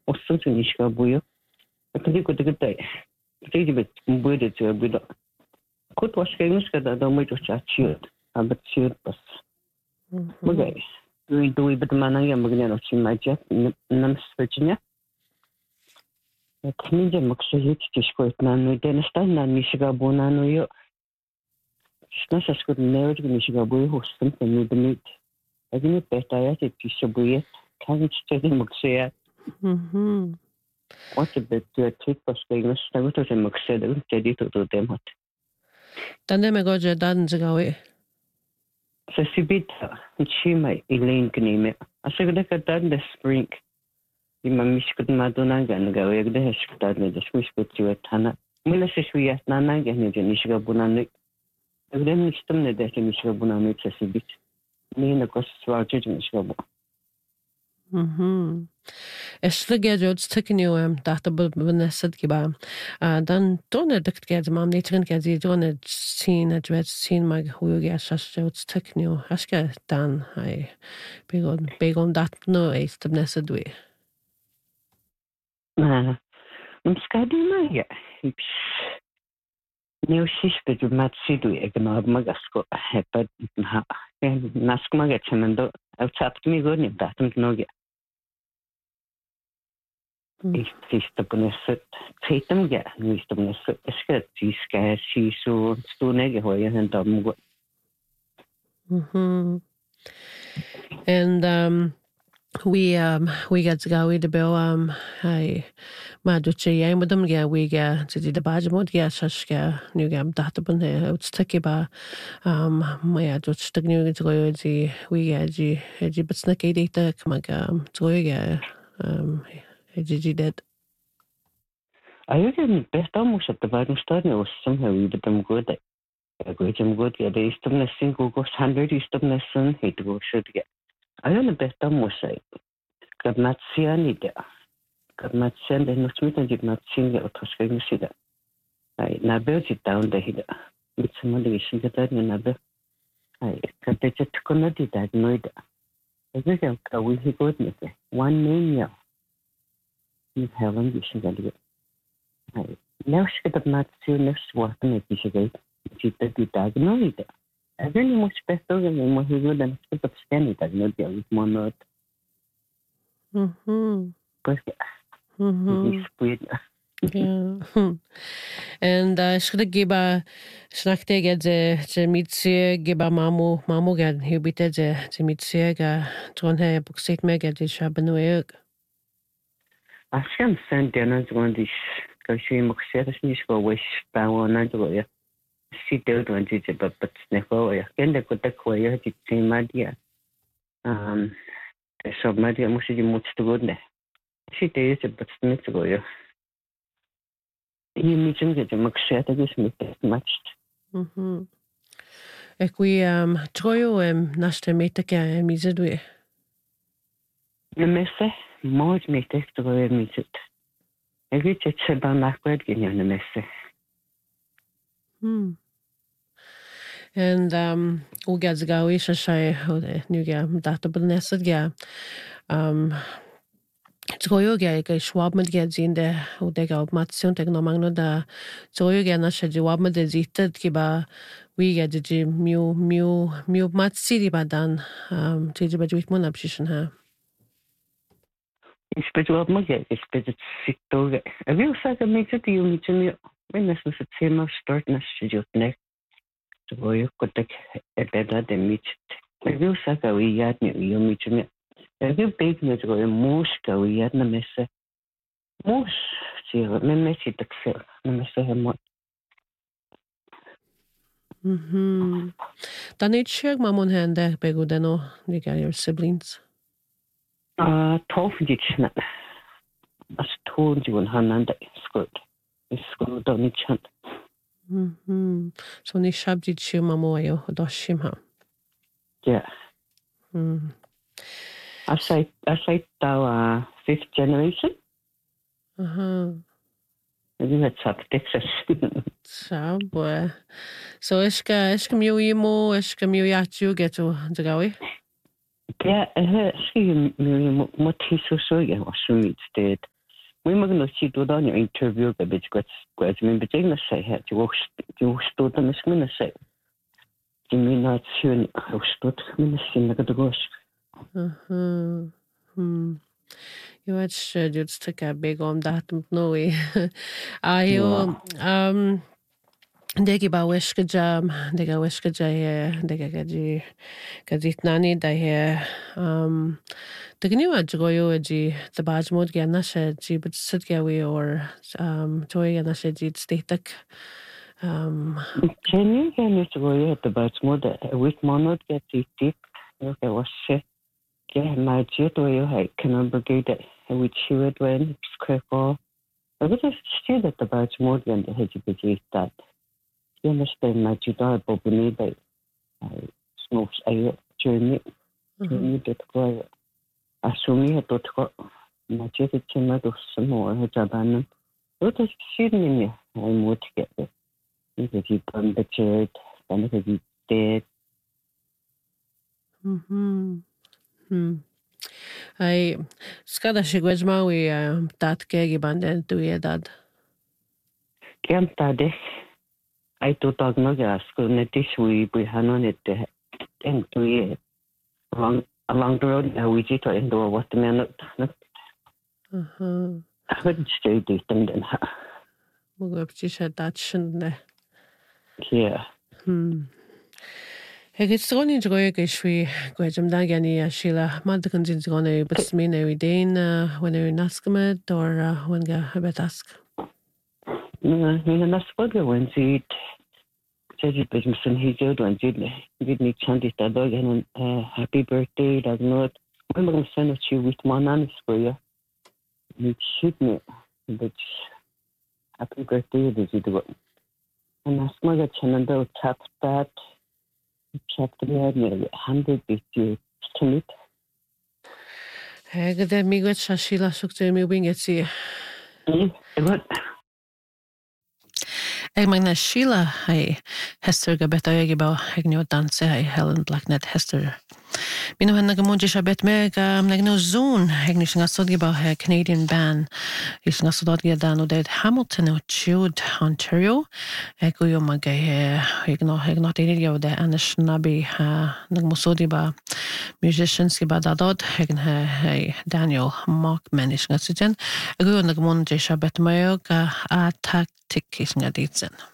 Ossun işga buyu. Kadi kudu Jadi bude tu bude. Kut waskaimus kada da mai to chachiot. Abat chiot pas. Mugai. Dui betmanang yang begini no chimaja nam searchnya. Kninja maksud tishko nanu denestan nan mishiga bonanu yo. Snasa skut never mishiga buyu hostum tenu demit. Agini petaya te tishabuye. Kan chete maksaya. What's a bit to a tip of Spain? I was a Moxedo, Teddy to them hot. Dane me goje dan zgawi. Sasibita, she might Elaine Kneme. I said that done the spring. In my Miskut Madonna and go egg the Heshkutad, the Swiss put you at Tana. Millis we at Nana and Nishiga Bunani. And then we stummed that in Nishiga Bunani, Sasibit. Me and the cost Roger Nishiga. Yslygiad yw'r tycyn yw data bod nesad gyda. Dan dôn dygt gyda mam neitrin gyda dôn sy'n adwedd sy'n mag hwyl gyda sas yw'r tycyn yw. Asga dan hai begon dat no eith dyb nesad dwi. Mskadi ma ya. Neu sisbeth yw'r matsi dwi ag yno mag asgo hepad nask mag etchemendo. I've tapped me good in that and no get. Istabneset, Tatum get, Istabneset, Esket, Tiska, Shisu, Stuneg, Hoya, and Dumgo. And we got to go with the bill. I Maduchi, I'm with them. Yeah, we get to the Bajamot, yeah, Sashka, New Gam Databun, it's sticky bar. My adults, the new to go, we get but snaky data, come again, to get, dead. I reckon best almost at the bottom starting was somehow we did them good. I go to good, yeah, the Easterness single goes 100 Easterness and hate to go should get. I don't know best almost say. Got not see any there. Got not send and not smith and did not sing or Toscan cedar. I now built it down the hill. With some other issue that another. I got the jet to connect it that noid. I think I'll go good with it. One name, yeah. You haven't wishing that you. I now should not see next working at this again. She did it diagnosed. I really much better than what he would and spit of scanning that no deal with more note. But it's weird. And should give a snack take at the meet give a mamu gan, he beat the meet Siega, John Hay book state meg at the Shabanweg. I can't send dinners one dish because she must say the go wish bow on Android. She did one did but never again they could acquire the same idea. So my dear must be much to good there. She did it but next go you. You meet him get a much set of this matched. Ek we troyo nasta metaka mizadwe. The messe more metek to go meet it. I reach it about backward in the messe. And ugads gawi shay new gam data nesad ga troyo ga ka schwab mit ga zinde u de ga matsion teknomagno da troyo ga na shjwab mit de zitet ki ba we ga de mu matsi di badan tiji ba juit mon abshishan ha Испытывал много, испытывать ситуации. А вы усака мечтаете и умеете, вы нас усыцем старт наш животных. Твою котик это да мечт. А вы усака вы ядни и умеете. А вы бегнете твою мушка вы ядна мессе. Муш, сила, мы месси так все, мы мессе хемо. Dan each shag mamon hande begudeno, you got your siblings. 12 ditchna. As told you on Hananda school. School don't chant. So ni shabdid shu mamoyo doshim ha. Yeah. I say our fifth generation. I think that's up Texas. So boy. So iska miu yimo iska miu yachu get to gawi. Yeah, she much so yeah was meet state. we magno si do on your interview a bit quite min between say het you stood on the skin say you mean not soon stood min sin na go You had just took a big that no I Degi ba wiske jam, dega wiske jay, dega gadit nani da he. Dega ni wad goyo ji the badge mod gya na she ji but sit gya we or toy na she ji static. Can you get goyo the badge mod with monod get tip okay was she yeah my jet or you hay can brigade which she would when critical. I would just see that the badge mod and the hedge that. You understand my tutor Bobby that smokes a journey that go assuming a dot my jacket chamber of some more Jaban. What is shooting me? I'm what to get it. If you come the church, and if you dead. I skada she gwaj ma we dat kegi banden tu ye dad. Can't tade. I thought no gas could net we hanon it and 2 years along the road we did to endure what the man I would stay distant and yeah. It's only to go we gwajam dagani Sheila Madkan is gonna but me every day when you're nascamet or when ga bet ask. No, that's what when she said it business and he did when did me chanty that dog and happy birthday does not I'm gonna send it to you with my nanny for you. You shoot me but happy birthday did you do it? And that's my channel tap that chapter nearly 100 BT to meet. Hey, good day, me with Shashila Sukte me wing it see. What? Eg magna Sheila hai Hester ga beta egi ba eg neo danse hai Helen Blacknet Hester. Bino henna ga munji shabet me ga nagno zoon eg ni shinga sodgi ba Canadian band. Shinga sodgi dan o dead Hamilton o Jude Ontario. Eg uyo maga eg no tiri yo de anish nabi nagmo sodi ba musicians ki ba dadod eg Daniel Mockman shinga sujin. Eg uyo nagmo munji shabet me ga a tactic shinga ditsen.